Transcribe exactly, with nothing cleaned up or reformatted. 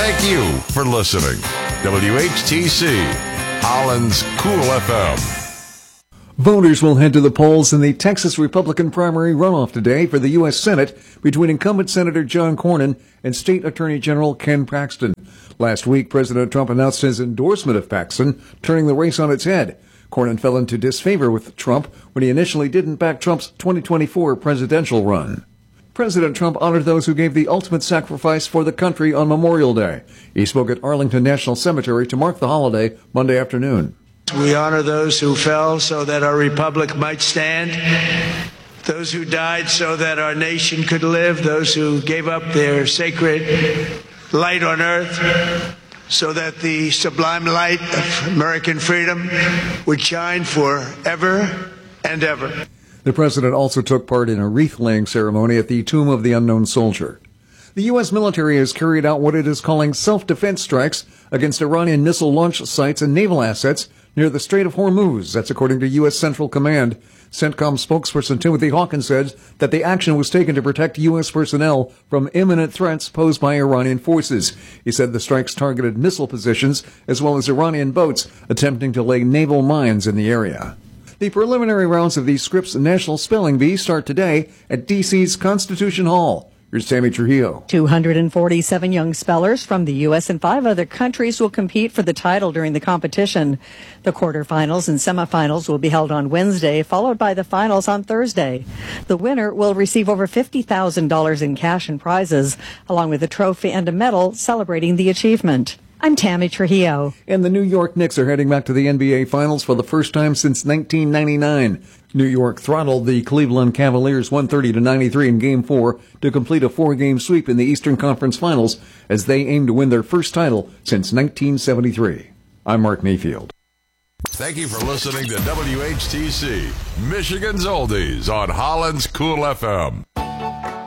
Thank you for listening. W H T C, Holland's Cool F M. Voters will head to the polls in the Texas Republican primary runoff today for the U S Senate between incumbent Senator John Cornyn and State Attorney General Ken Paxton. Last week, President Trump announced his endorsement of Paxton, turning the race on its head. Cornyn fell into disfavor with Trump when he initially didn't back Trump's twenty twenty-four presidential run. President Trump honored those who gave the ultimate sacrifice for the country on Memorial Day. He spoke at Arlington National Cemetery to mark the holiday Monday afternoon. We honor those who fell so that our republic might stand, those who died so that our nation could live, those who gave up their sacred light on earth so that the sublime light of American freedom would shine forever and ever. The president also took part in a wreath-laying ceremony at the Tomb of the Unknown Soldier. The U S military has carried out what it is calling self-defense strikes against Iranian missile launch sites and naval assets near the Strait of Hormuz. That's according to U S Central Command. CENTCOM spokesperson Timothy Hawkins said that the action was taken to protect U S personnel from imminent threats posed by Iranian forces. He said the strikes targeted missile positions as well as Iranian boats attempting to lay naval mines in the area. The preliminary rounds of the Scripps National Spelling Bee start today at D C's Constitution Hall. Here's Tammy Trujillo. two hundred forty-seven young spellers from the U S and five other countries will compete for the title during the competition. The quarterfinals and semifinals will be held on Wednesday, followed by the finals on Thursday. The winner will receive over fifty thousand dollars in cash and prizes, along with a trophy and a medal celebrating the achievement. I'm Tammy Trujillo. And the New York Knicks are heading back to the N B A Finals for the first time since nineteen ninety-nine. New York throttled the Cleveland Cavaliers one thirty to ninety-three in Game four to complete a four-game sweep in the Eastern Conference Finals as they aim to win their first title since nineteen seventy-three. I'm Mark Mayfield. Thank you for listening to W H T C, Michigan's Oldies on Holland's Cool F M.